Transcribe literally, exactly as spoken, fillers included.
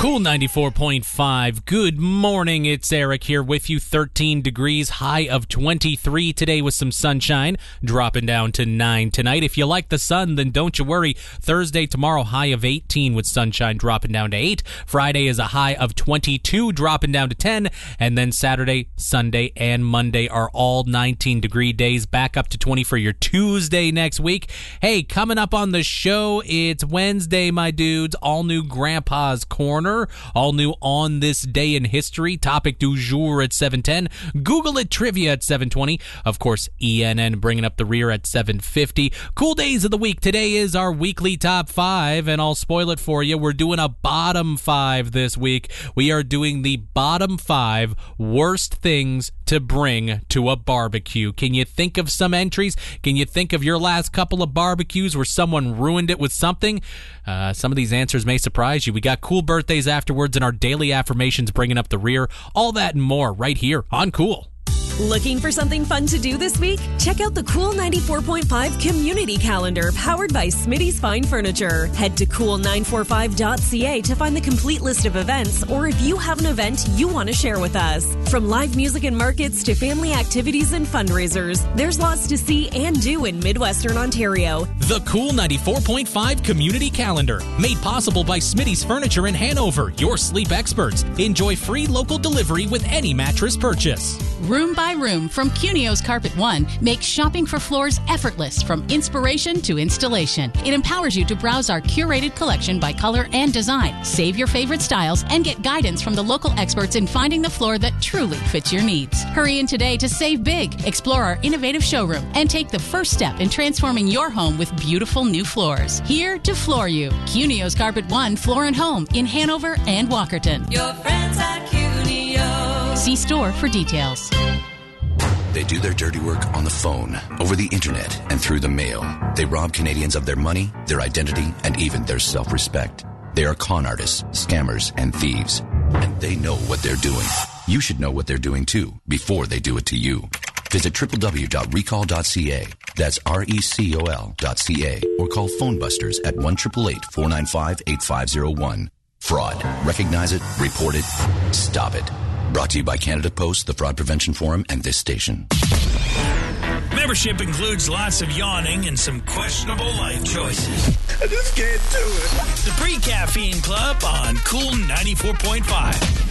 Cool ninety-four point five. Good morning. It's Eric here with you. thirteen degrees, high of twenty-three today with some sunshine, dropping down to nine tonight. If you like the sun, then don't you worry. Thursday, tomorrow, high of eighteen with sunshine, dropping down to eight. Friday is a high of twenty-two, dropping down to ten. And then Saturday, Sunday, and Monday are all nineteen degree days, back up to twenty for your Tuesday next week. Hey, coming up on the show, it's Wednesday, my dudes. All new Grandpa's Corner. All new On This Day in History. Topic du jour at seven ten. Google It Trivia at seven twenty. Of course, E N N bringing up the rear at seven fifty. Cool days of the week. Today is our weekly top five, and I'll spoil it for you. We're doing a bottom five this week. We are doing the bottom five worst things to bring to a barbecue. Can you think of some entries? Can you think of your last couple of barbecues where someone ruined it with something? Uh, some of these answers may surprise you. We got cool birthdays afterwards and our daily affirmations bringing up the rear. All that and more right here on Cool. Looking for something fun to do this week? Check out the Cool ninety-four point five Community Calendar powered by Smitty's Fine Furniture. Head to cool nine four five dot c a to find the complete list of events, or if you have an event you want to share with us. From live music and markets to family activities and fundraisers, there's lots to see and do in Midwestern Ontario. The Cool ninety-four point five Community Calendar, made possible by Smitty's Furniture in Hanover, your sleep experts. Enjoy free local delivery with any mattress purchase. Room by room from Cunio's Carpet One makes shopping for floors effortless from inspiration to installation. It empowers you to browse our curated collection by color and design, save your favorite styles, and get guidance from the local experts in finding the floor that truly fits your needs. Hurry in today to save big, explore our innovative showroom, and take the first step in transforming your home with beautiful new floors. Here to floor you. Cunio's Carpet One Floor and Home in Hanover and Walkerton. Your friends at Cunio. See store for details. They do their dirty work on the phone, over the internet, and through the mail. They rob Canadians of their money, their identity, and even their self-respect. They are con artists, scammers, and thieves. And they know what they're doing. You should know what they're doing too, before they do it to you. Visit w w w dot recall dot c a. That's R E C O L dot C A. Or call Phone Busters at one eight eight eight, four nine five, eight five zero one. Fraud. Recognize it, report it, stop it. Brought to you by Canada Post, the Fraud Prevention Forum, and this station. Membership includes lots of yawning and some questionable life choices. I just can't do it. The Pre-Caffeine Club on Cool ninety-four point five.